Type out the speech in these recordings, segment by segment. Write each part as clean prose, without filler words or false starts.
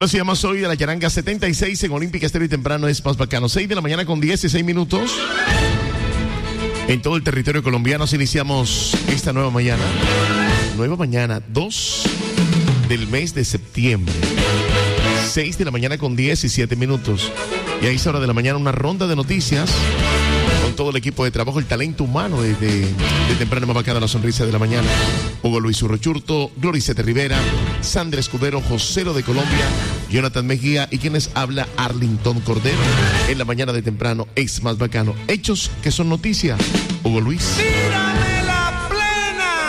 Nos llama hoy de la Yaranga 76 en Olímpica Estéreo y temprano es más bacano. 6 de la mañana con 16 minutos. En todo el territorio colombiano iniciamos esta nueva mañana. Nueva mañana, 2 del mes de septiembre. 6 de la mañana con 17 minutos. Y a esa hora de la mañana una ronda de noticias con todo el equipo de trabajo, el talento humano de temprano más bacana, la sonrisa de la mañana. Hugo Luis Urrochurto, Gloricete Rivera, Sandra Escudero, Josero de Colombia, Jonathan Mejía y quienes habla Arlington Cordero. En la mañana de temprano es más bacano. Hechos que son noticia. Hugo Luis. ¡Tírame la plena!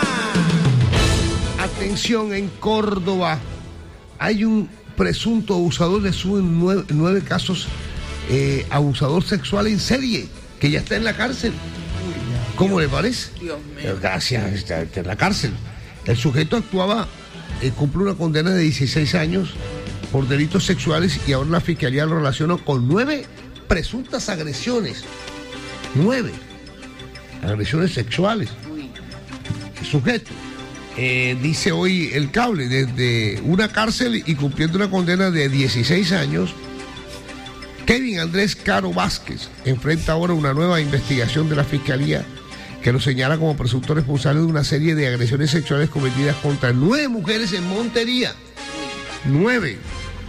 Atención, en Córdoba hay un presunto abusador de nueve casos, abusador sexual en serie, que ya está en la cárcel. ¿Cómo le parece? Dios mío. Gracias, está en la cárcel. El sujeto actuaba, cumple una condena de 16 años por delitos sexuales y ahora la fiscalía lo relaciona con 9 presuntas agresiones. 9 agresiones sexuales. El sujeto, dice hoy el cable, desde una cárcel y cumpliendo una condena de 16 años, Kevin Andrés Caro Vázquez enfrenta ahora una nueva investigación de la fiscalía que lo señala como presunto responsable de una serie de agresiones sexuales cometidas contra 9 mujeres en Montería. 9.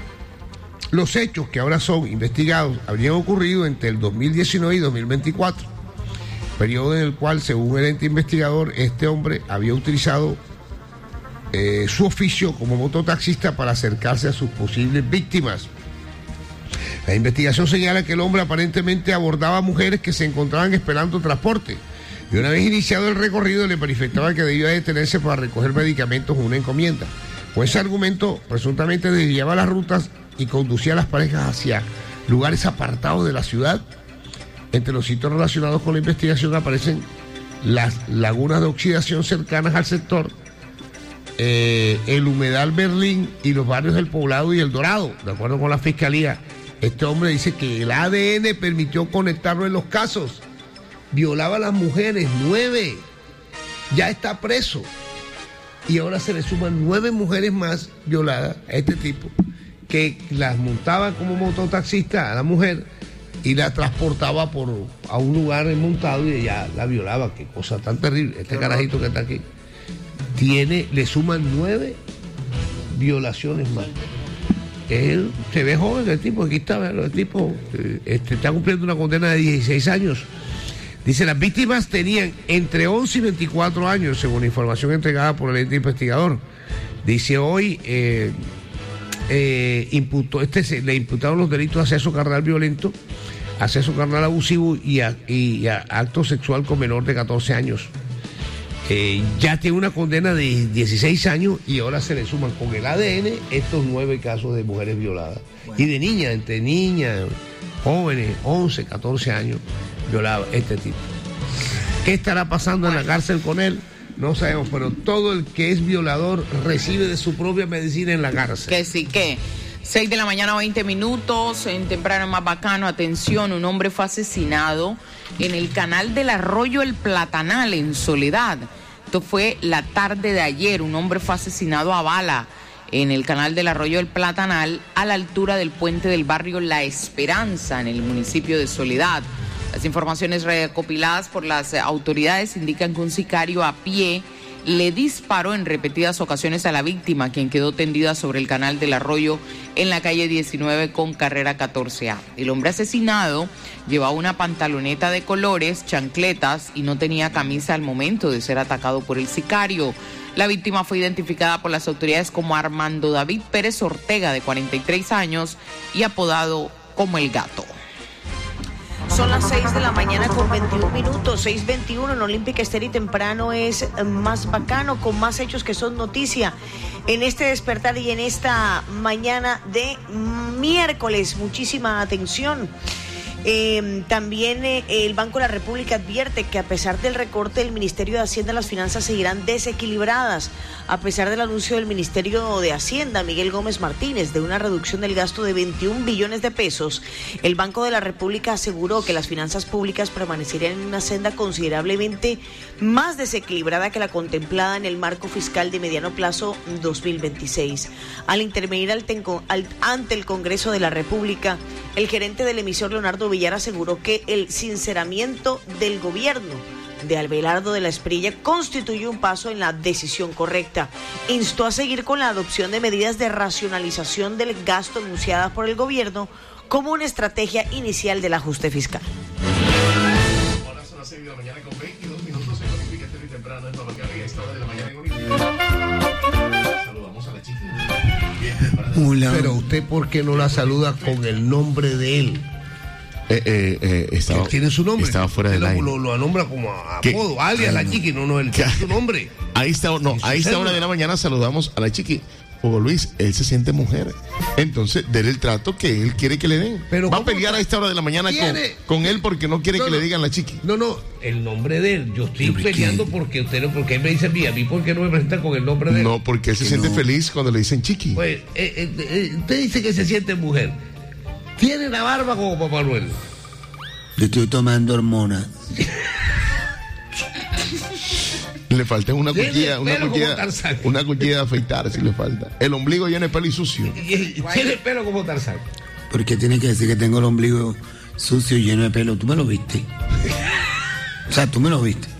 Los hechos que ahora son investigados habrían ocurrido entre el 2019 y 2024, periodo en el cual, según el ente investigador, este hombre había utilizado su oficio como mototaxista para acercarse a sus posibles víctimas. La investigación señala que el hombre aparentemente abordaba a mujeres que se encontraban esperando transporte y una vez iniciado el recorrido le manifestaba que debía detenerse para recoger medicamentos o una encomienda. Con ese argumento, presuntamente desviaba las rutas y conducía a las parejas hacia lugares apartados de la ciudad. Entre los sitios relacionados con la investigación aparecen las lagunas de oxidación cercanas al sector, el humedal Berlín y los barrios del Poblado y El Dorado. De acuerdo con la fiscalía, este hombre dice que el ADN permitió conectarlo en los casos. Violaba a las mujeres, 9. Ya está preso. Y ahora se le suman 9 mujeres más violadas a este tipo, que las montaba como mototaxista a la mujer y la transportaba a un lugar montado y ella la violaba. Qué cosa tan terrible. Este carajito que está aquí le suman 9 violaciones más. Él se ve joven, el tipo, aquí está, el tipo está cumpliendo una condena de 16 años. Dice, las víctimas tenían entre 11 y 24 años, según la información entregada por el ente investigador. Dice hoy, le imputaron los delitos de acceso carnal violento, acceso carnal abusivo y acto sexual con menor de 14 años. Ya tiene una condena de 16 años y ahora se le suman con el ADN estos 9 casos de mujeres violadas. Bueno. Y de niñas, entre niñas, jóvenes, 11, 14 años, violaba este tipo. ¿Qué estará pasando en la cárcel con él? No sabemos, pero todo el que es violador recibe de su propia medicina en la cárcel. Que sí, que 6 de la mañana, 20 minutos, en temprano más bacano. Atención, un hombre fue asesinado en el canal del arroyo El Platanal, en Soledad. Esto fue la tarde de ayer. Un hombre fue asesinado a bala en el canal del arroyo El Platanal, a la altura del puente del barrio La Esperanza, en el municipio de Soledad. Las informaciones recopiladas por las autoridades indican que un sicario a pie le disparó en repetidas ocasiones a la víctima, quien quedó tendida sobre el canal del arroyo en la calle 19 con carrera 14A. El hombre asesinado llevaba una pantaloneta de colores, chancletas y no tenía camisa al momento de ser atacado por el sicario. La víctima fue identificada por las autoridades como Armando David Pérez Ortega, de 43 años, y apodado como El Gato. Son las 6 de la mañana con 21 minutos, 6:21 en Olímpica Estéreo y temprano es más bacano, con más hechos que son noticia en este despertar y en esta mañana de miércoles. Muchísima atención. También el Banco de la República advierte que a pesar del recorte del Ministerio de Hacienda, las finanzas seguirán desequilibradas, a pesar del anuncio del Ministerio de Hacienda, Miguel Gómez Martínez, de una reducción del gasto de 21 billones de pesos. El Banco de la República aseguró que las finanzas públicas permanecerían en una senda considerablemente más desequilibrada que la contemplada en el marco fiscal de mediano plazo 2026. Al intervenir ante el Congreso de la República, el gerente del emisor, Leonardo Villar, aseguró que el sinceramiento del gobierno de Abelardo de la Espriella constituye un paso en la decisión correcta. Instó a seguir con la adopción de medidas de racionalización del gasto anunciadas por el gobierno como una estrategia inicial del ajuste fiscal. Ahora son las 6 de la mañana con 22 minutos en Olímpica Estéreo y temprano en Babacari, a esta hora de la mañana en Olímpica. Saludamos a la chica. Hola. Pero usted, ¿por qué no la saluda con el nombre de él? Estaba, él tiene su nombre. Estaba fuera del aire. Lo nombra como apodo, alias la chiqui. No, él tiene su nombre. Ahí está, a esta hora de la mañana saludamos a la chiqui. Hugo Luis, él se siente mujer. Entonces, déle el trato que él quiere que le den. Pero va a pelear a esta hora de la mañana con él porque no quiere que le digan la chiqui. No, el nombre de él. Yo estoy peleando porque él me dice a mí, ¿por qué no me presenta con el nombre de él? No, porque él se siente feliz cuando le dicen chiqui. Pues, usted dice que se siente mujer. ¿Tiene la barba como Papá Noel? Yo estoy tomando hormonas. Le falta una cuchilla de afeitar, si le falta. El ombligo lleno de pelo y sucio. Tiene pelo como Tarzán. ¿Por qué tiene que decir que tengo el ombligo sucio y lleno de pelo? ¿Tú me lo viste? O sea, tú me lo viste.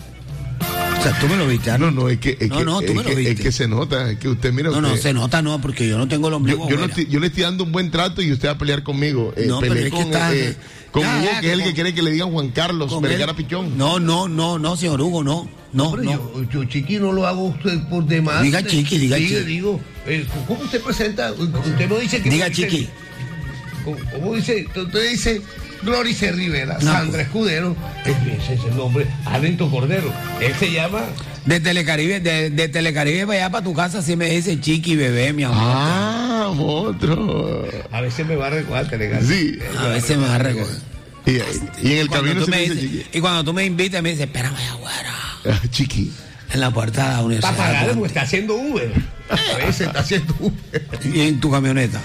No, es que se nota, es que usted mira. No, se nota, no, porque yo no tengo el ombligo. Yo le estoy dando un buen trato y usted va a pelear conmigo. Peleé con Hugo, que es el que quiere que le digan Juan Carlos Vergara Pichón. No, señor Hugo, no. Yo chiqui no lo hago usted por demás. Diga chiqui. Digo, ¿cómo usted presenta? Usted no dice que. Diga chiqui. ¿Cómo dice? Usted dice Glorice Rivera, Sandra Escudero, ese es el nombre, Arlento Cordero. Él se llama. De Telecaribe para allá para tu casa, sí me dice chiqui, bebé, mi amor. Otro. A veces me va a recoger Telecaribe. Sí. A veces me va a recoger. Y en el camino se me dice chiqui. Y cuando tú me invitas, me dices, espérame afuera. Chiqui. En la puerta de la universidad. Está pagado porque está haciendo Uber. A veces está haciendo Uber. Y en tu camioneta.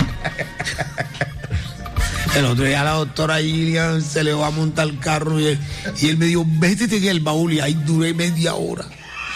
El otro día la doctora Gillian se le va a montar el carro y él me dijo, métete en el baúl, y ahí duré media hora.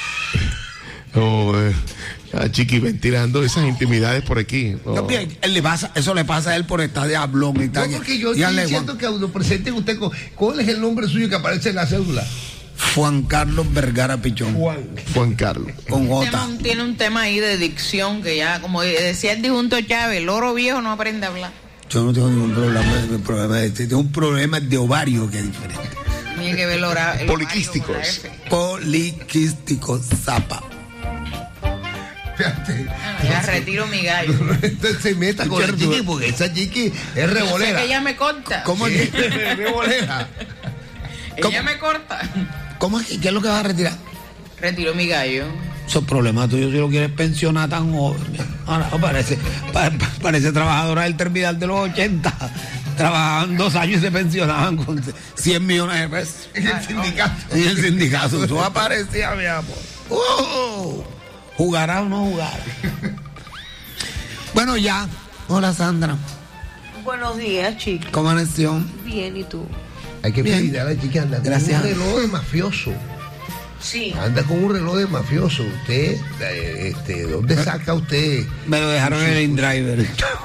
Chiqui, ventilando esas intimidades por aquí. Eso le pasa a él por estar de hablón y tal. No, porque yo estoy diciendo que lo presenten usted ¿cuál es el nombre suyo que aparece en la cédula? Juan Carlos Vergara Pichón. Juan Carlos. Con J. Tiene un tema ahí de dicción que ya, como decía el disjunto Chávez, el loro viejo no aprende a hablar. Yo no tengo ningún problema. Tengo un problema de ovario que es diferente. Tiene que ver el poliquísticos. Poliquísticos, zapa. Fíjate. Ya retiro mi gallo. Entonces se meta con la chiqui porque esa chiqui es revolera. Yo sé que ella me corta. ¿Cómo es que es revolera? Ella me corta. ¿Cómo es que qué es lo que vas a retirar? Retiro mi gallo. Esos problemas tuyos, si lo quieres pensionar tan joven. Ahora parece trabajadora del terminal de los 80. Trabajaban 2 años y se pensionaban con 100 millones de pesos. En el sindicato. En el sindicato. Eso aparecía, mi amor. ¿Jugará o no jugará? Bueno, ya. Hola, Sandra. Buenos días, chicos. ¿Cómo amaneció? Bien, ¿y tú? Hay que pedirle a la chica anda con un reloj de mafioso. Sí. Anda con un reloj de mafioso. Usted, ¿dónde saca usted? Me lo dejaron en el InDriver.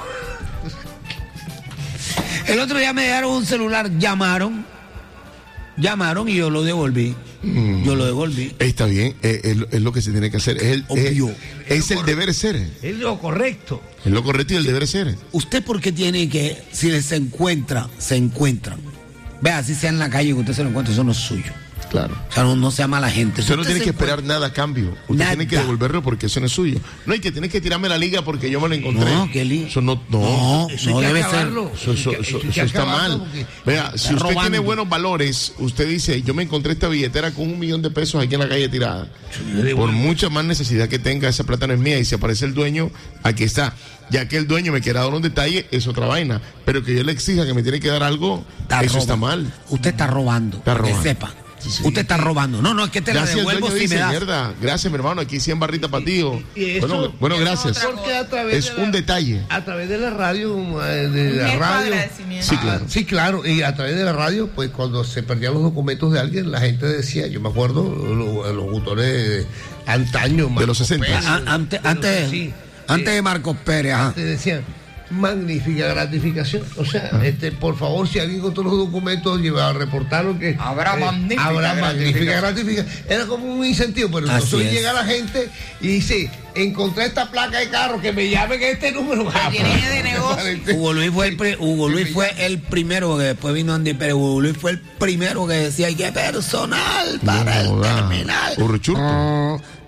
El otro día me dejaron un celular, llamaron y yo lo devolví. Yo lo devolví. Está bien, es lo que se tiene que hacer. Es el deber ser. Es lo correcto. Es lo correcto y el deber ser. ¿Usted por qué tiene que, si se encuentran? Vea, si sea en la calle que usted se lo encuentra, eso no es suyo. Claro. O sea, no sea mala gente. Usted no tiene que esperar nada a cambio. Usted tiene que devolverlo porque eso no es suyo. No, y que tiene que tirarme la liga porque yo me la encontré. No, ¿qué liga? Eso no debe ser. Eso está mal. Vea, si usted tiene buenos valores, usted dice, yo me encontré esta billetera con $1 millón de pesos aquí en la calle tirada. Por mucha más necesidad que tenga, esa plata no es mía. Y si aparece el dueño, aquí está. Ya que el dueño me quiera dar un detalle, es otra vaina. Pero que yo le exija que me tiene que dar algo, eso está mal. Usted está robando. Que sepa. Sí. Usted está robando. No, es que te la devuelvo si me das. Mierda. Gracias, mi hermano. Aquí 100 barritas para ti. Bueno, gracias. Porque a través es un detalle. A través de la radio, Sí, claro. Y a través de la radio, pues cuando se perdían los documentos de alguien, la gente decía, yo me acuerdo, los locutores antaño, de los 60. Antes de Marcos Pérez. Ajá. Te decían, magnífica gratificación. O sea, por favor, si alguien encontró los documentos, lleva a reportarlo que habrá magnífica gratificación. Era como un incentivo, pero entonces llega la gente y dice, encontré esta placa de carro, que me llamen este número. De negocio. Hugo Luis fue el primero, que después vino Andy Pérez. Hugo Luis fue el primero que decía, hay que personal para el terminal.